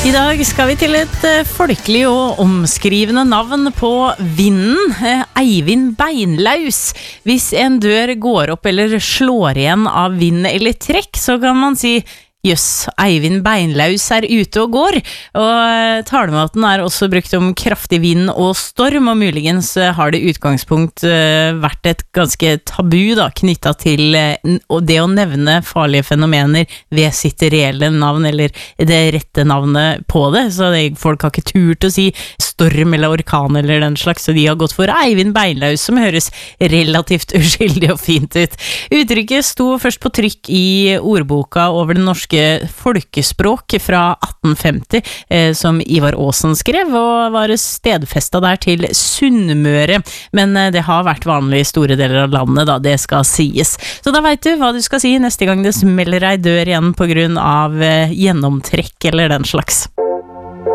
I dag skal vi til et folkelig og omskrivende navn på vinden, Eivind Beinlaus. Hvis en dør går opp eller slår igjen av vind eller trekk, så kan man si jøss, Eivind Beinlaus ute og går, og talemåten også brukt om kraftig vind og storm, og muligens har det utgangspunkt vært et ganske tabu da, knyttet til det å nevne farlige fenomener ved sitt reelle navn, eller det rette navnet på det, så folk har ikke turt å si storm eller orkan eller den slags, så de har gått for Eivind Beinlaus, som høres relativt uskyldig og fint ut. Uttrykket sto først på trykk i ordboka over den norske folkespråk fra 1850, som Ivar Aasen skrev, og var stedfestet der til Sunnmøre, men det har vært vanlig i store deler av landet da, det skal sies. Så da vet du hva du skal si neste gang det smeller ei dør igjen på grunn av gjennomtrekk eller den slags.